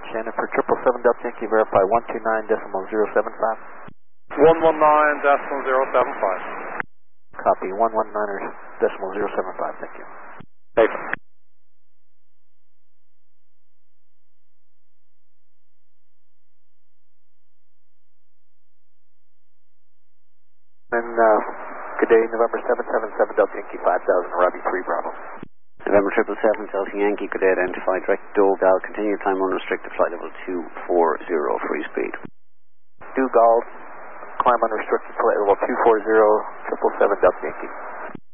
Shannon for 777 Delta Yankee, verify 129.075. 119.075. Copy, 119.075, thank you. Paper. And good day, November 777 Delta Yankee 5000, Robbie 3 Bravo. November 777 Delta Yankee, good day, identified, direct Dogal, continue time unrestricted, flight level 240, free speed. Dogal, climb unrestricted, flight level 240, 777 Delta Yankee.